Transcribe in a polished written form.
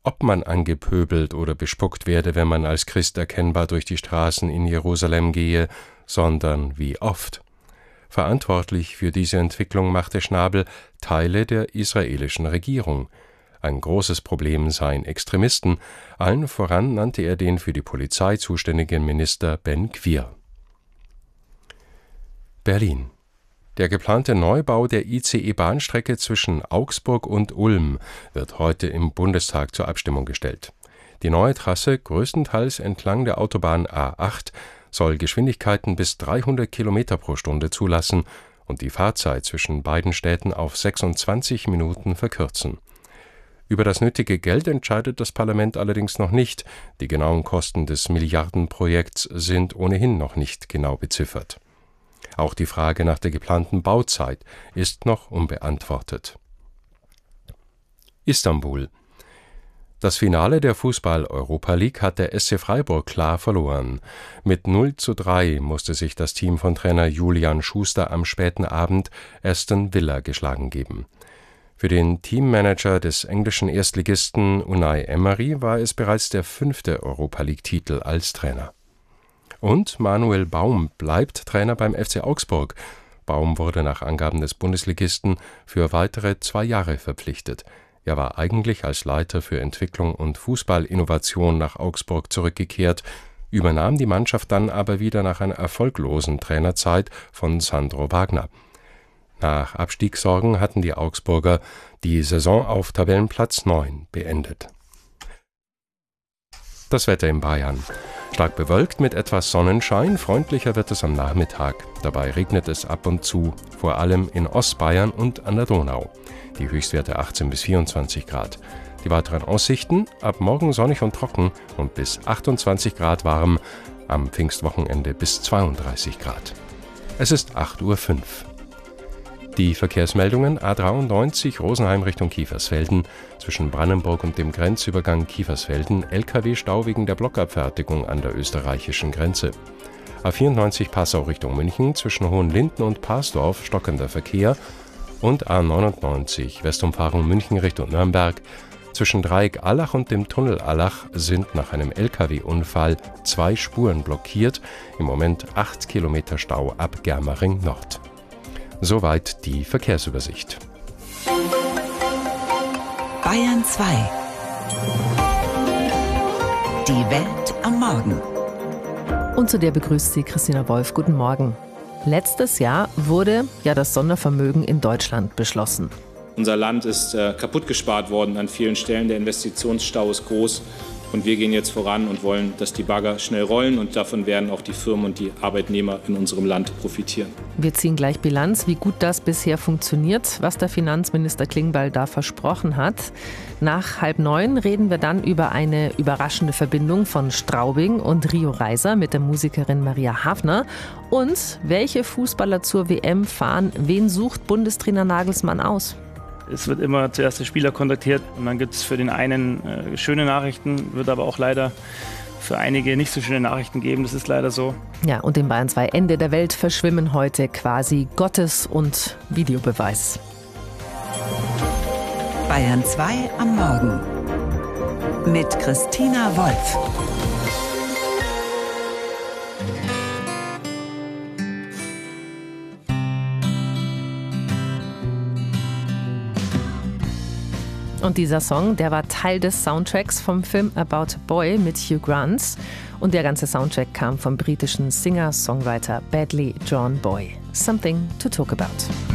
ob man angepöbelt oder bespuckt werde, wenn man als Christ erkennbar durch die Straßen in Jerusalem gehe, sondern wie oft. Verantwortlich für diese Entwicklung machte Schnabel Teile der israelischen Regierung. Ein großes Problem seien Extremisten, allen voran nannte er den für die Polizei zuständigen Minister Ben Gvir. Berlin. Der geplante Neubau der ICE-Bahnstrecke zwischen Augsburg und Ulm wird heute im Bundestag zur Abstimmung gestellt. Die neue Trasse, größtenteils entlang der Autobahn A8, soll Geschwindigkeiten bis 300 Kilometer pro Stunde zulassen und die Fahrzeit zwischen beiden Städten auf 26 Minuten verkürzen. Über das nötige Geld entscheidet das Parlament allerdings noch nicht. Die genauen Kosten des Milliardenprojekts sind ohnehin noch nicht genau beziffert. Auch die Frage nach der geplanten Bauzeit ist noch unbeantwortet. Istanbul. Das Finale der Fußball-Europa League hat der SC Freiburg klar verloren. Mit 0:3 musste sich das Team von Trainer Julian Schuster am späten Abend Aston Villa geschlagen geben. Für den Teammanager des englischen Erstligisten Unai Emery war es bereits der 5. Europa League-Titel als Trainer. Und Manuel Baum bleibt Trainer beim FC Augsburg. Baum wurde nach Angaben des Bundesligisten für weitere 2 Jahre verpflichtet. Er war eigentlich als Leiter für Entwicklung und Fußballinnovation nach Augsburg zurückgekehrt, übernahm die Mannschaft dann aber wieder nach einer erfolglosen Trainerzeit von Sandro Wagner. Nach Abstiegssorgen hatten die Augsburger die Saison auf Tabellenplatz 9 beendet. Das Wetter in Bayern. Stark bewölkt mit etwas Sonnenschein, freundlicher wird es am Nachmittag. Dabei regnet es ab und zu, vor allem in Ostbayern und an der Donau. Die Höchstwerte 18 bis 24 Grad. Die weiteren Aussichten: ab morgen sonnig und trocken und bis 28 Grad warm, am Pfingstwochenende bis 32 Grad. Es ist 8:05 Uhr. Die Verkehrsmeldungen: A93 Rosenheim Richtung Kiefersfelden, zwischen Brandenburg und dem Grenzübergang Kiefersfelden LKW-Stau wegen der Blockabfertigung an der österreichischen Grenze. A94 Passau Richtung München, zwischen Hohenlinden und Parsdorf stockender Verkehr und A99 Westumfahrung München Richtung Nürnberg. Zwischen Dreieck Allach und dem Tunnel Allach sind nach einem LKW-Unfall 2 Spuren blockiert, im Moment 8 Kilometer Stau ab Germering Nord. Soweit die Verkehrsübersicht. Bayern 2. Die Welt am Morgen. Und zu der begrüßt Sie Christina Wolf. Guten Morgen. Letztes Jahr wurde ja das Sondervermögen in Deutschland beschlossen. Unser Land ist kaputt gespart worden an vielen Stellen. Der Investitionsstau ist groß. Und wir gehen jetzt voran und wollen, dass die Bagger schnell rollen. Und davon werden auch die Firmen und die Arbeitnehmer in unserem Land profitieren. Wir ziehen gleich Bilanz, wie gut das bisher funktioniert, was der Finanzminister Klingbeil da versprochen hat. Nach 8:30 reden wir dann über eine überraschende Verbindung von Straubing und Rio Reiser mit der Musikerin Maria Hafner. Und welche Fußballer zur WM fahren, wen sucht Bundestrainer Nagelsmann aus? Es wird immer zuerst der Spieler kontaktiert und dann gibt es für den einen schöne Nachrichten, wird aber auch leider für einige nicht so schöne Nachrichten geben. Das ist leider so. Ja, und im Bayern 2 Ende der Welt verschwimmen heute quasi Gottes- und Videobeweis. Bayern 2 am Morgen mit Christina Wolf. Und dieser Song, der war Teil des Soundtracks vom Film About a Boy mit Hugh Grant. Und der ganze Soundtrack kam vom britischen Singer-Songwriter Badly John Boy. Something to talk about.